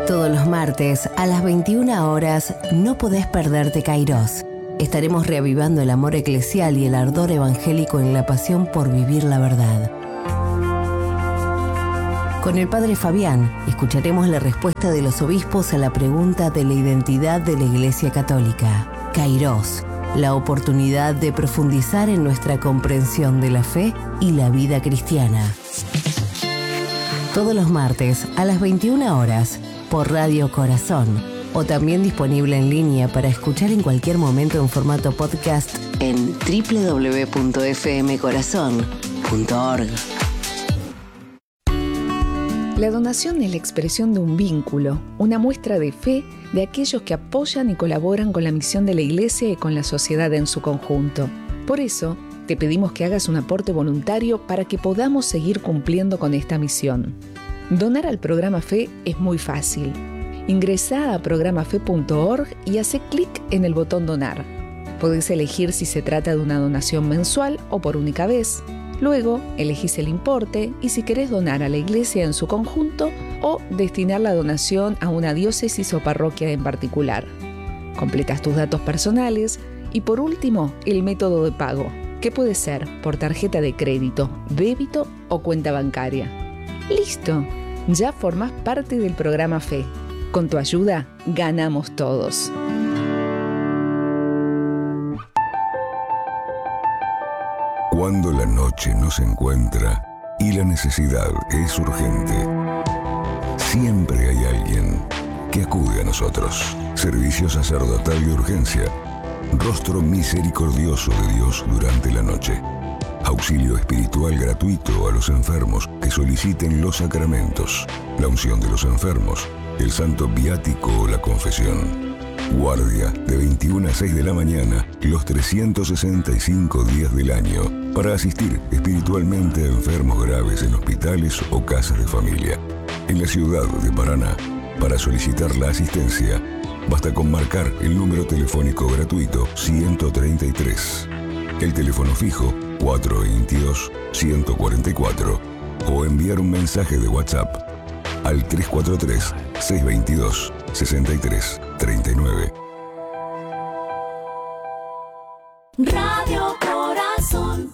Todos los martes a las 21 horas no podés perderte Kairos. Estaremos reavivando el amor eclesial y el ardor evangélico en la pasión por vivir la verdad. Con el Padre Fabián escucharemos la respuesta de los obispos a la pregunta de la identidad de la Iglesia Católica. Kairos, la oportunidad de profundizar en nuestra comprensión de la fe y la vida cristiana. Todos los martes a las 21 horas por Radio Corazón, o también disponible en línea para escuchar en cualquier momento en formato podcast en www.fmcorazon.org. La donación es la expresión de un vínculo, una muestra de fe de aquellos que apoyan y colaboran con la misión de la Iglesia y con la sociedad en su conjunto. Por eso, te pedimos que hagas un aporte voluntario para que podamos seguir cumpliendo con esta misión. Donar al programa Fe es muy fácil. Ingresá a programafe.org y hacé clic en el botón Donar. Podés elegir si se trata de una donación mensual o por única vez. Luego, elegís el importe y si querés donar a la Iglesia en su conjunto o destinar la donación a una diócesis o parroquia en particular. Completas tus datos personales y por último, el método de pago, que puede ser por tarjeta de crédito, débito o cuenta bancaria. ¡Listo! Ya formás parte del programa Fe. Con tu ayuda, ganamos todos. Cuando la noche nos encuentra y la necesidad es urgente, siempre hay alguien que acude a nosotros. Servicio sacerdotal de urgencia. Rostro misericordioso de Dios durante la noche. Auxilio espiritual gratuito a los enfermos que soliciten los sacramentos. La unción de los enfermos. El santo viático o la confesión. Guardia de 21 a 6 de la mañana, los 365 días del año, para asistir espiritualmente a enfermos graves en hospitales o casas de familia. En la ciudad de Paraná, para solicitar la asistencia, basta con marcar el número telefónico gratuito 133, el teléfono fijo 422-144 o enviar un mensaje de WhatsApp al 343-622-6339. Radio Corazón.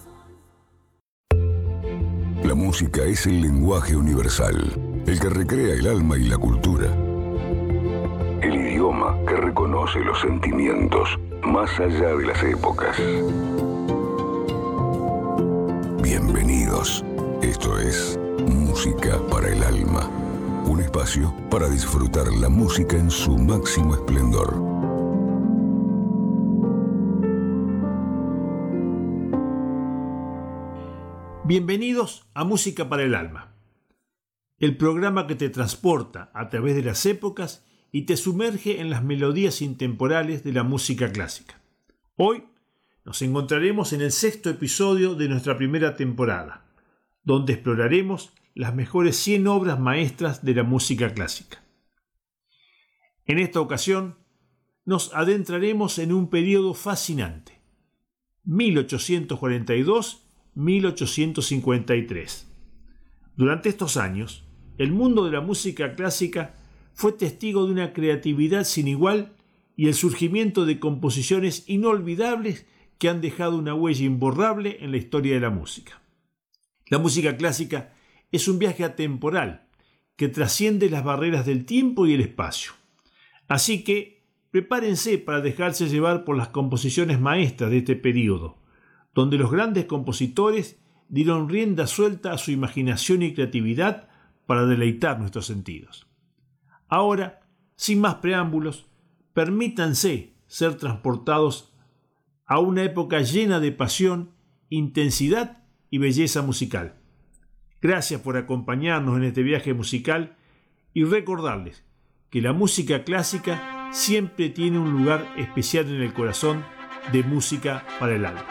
La música es el lenguaje universal, el que recrea el alma y la cultura. El idioma que reconoce los sentimientos más allá de las épocas. Bienvenidos. Esto es Música para el Alma. Un espacio para disfrutar la música en su máximo esplendor. Bienvenidos a Música para el Alma, el programa que te transporta a través de las épocas y te sumerge en las melodías intemporales de la música clásica. Hoy nos encontraremos en el 6º episodio de nuestra primera temporada, donde exploraremos las mejores 100 obras maestras de la música clásica. En esta ocasión, nos adentraremos en un periodo fascinante, 1842-1853. Durante estos años, el mundo de la música clásica fue testigo de una creatividad sin igual y el surgimiento de composiciones inolvidables que han dejado una huella imborrable en la historia de la música. La música clásica es un viaje atemporal que trasciende las barreras del tiempo y el espacio. Así que prepárense para dejarse llevar por las composiciones maestras de este periodo, donde los grandes compositores dieron rienda suelta a su imaginación y creatividad para deleitar nuestros sentidos. Ahora, sin más preámbulos, permítanse ser transportados a una época llena de pasión, intensidad y belleza musical. Gracias por acompañarnos en este viaje musical y recordarles que la música clásica siempre tiene un lugar especial en el corazón de Música para el Alma.